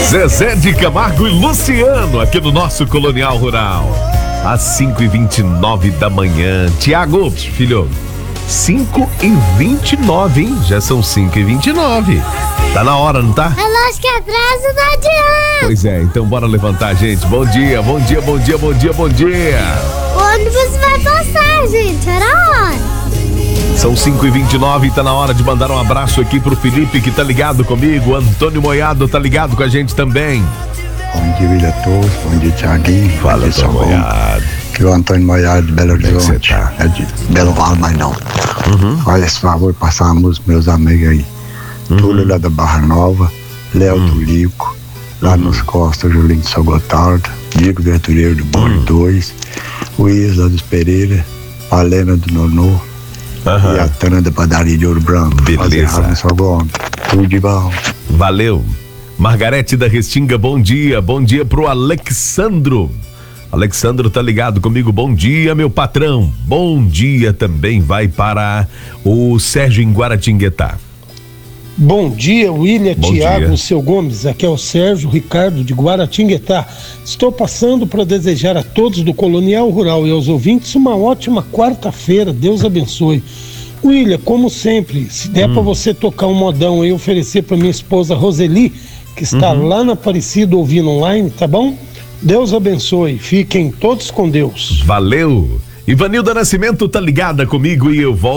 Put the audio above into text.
Zezé de Camargo e Luciano, aqui no nosso Colonial Rural. Às 5h29 da manhã. Tiago, filho, 5h29, hein? Já são 5h29. Tá na hora, não tá? É lógico que atraso não adianta. Pois é, então bora levantar, gente. Bom dia, bom dia, bom dia, bom dia, bom dia. O ônibus vai passar, gente. Era a hora. São 5h29 e tá na hora de mandar um abraço aqui pro Felipe, que tá ligado comigo. Antônio Moiado tá ligado com a gente também. Bom dia, William Torres. Bom dia, Thiaguinho. Fala, Antônio Moiado. Aqui é o Antônio Moiado de Belo Horizonte. Tá? É de Belo Vale, mas não. Olha esse favor, passar uma música pros meus amigos aí. Túlio lá da Barra Nova, Léo do Lico, lá nos Costas, Julinho de São Gotardo, Diego Ventureiro do Bolo 2, o Isla dos Pereira, a Lena do Nonô e a Tana da Padaria de Ouro Branco. Beleza. Tudo de bom. Valeu. Margarete da Restinga, bom dia. Bom dia pro Alexandro. Alexandro tá ligado comigo, bom dia, meu patrão. Bom dia também vai para o Sérgio em Guaratinguetá. Bom dia, William, Bom Tiago, dia. seu Gomes. Aqui é o Sérgio Ricardo de Guaratinguetá. Estou passando para desejar a todos do Colonial Rural e aos ouvintes uma ótima quarta-feira. Deus abençoe. William, como sempre, se der para você tocar um modão e oferecer para minha esposa Roseli, que está lá na Aparecida ouvindo online, tá bom? Deus abençoe. Fiquem todos com Deus. Valeu. Ivanilda Nascimento tá ligada comigo e eu volto.